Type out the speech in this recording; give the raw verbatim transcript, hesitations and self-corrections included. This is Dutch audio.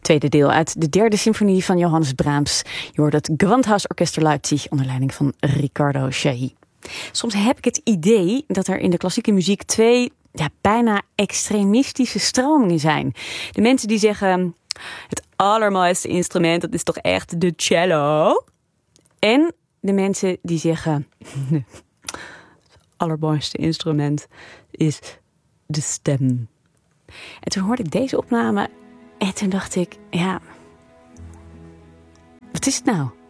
Tweede deel uit de derde symfonie van Johannes Brahms. Je hoort het Gewandhausorchester Leipzig onder leiding van Riccardo Chailly. Soms heb ik het idee dat er in de klassieke muziek twee ja, bijna extremistische stromingen zijn. De mensen die zeggen, het allermooiste instrument, dat is toch echt de cello? En de mensen die zeggen, het allermooiste instrument is de stem. En toen hoorde ik deze opname en toen dacht ik, ja, wat is het nou?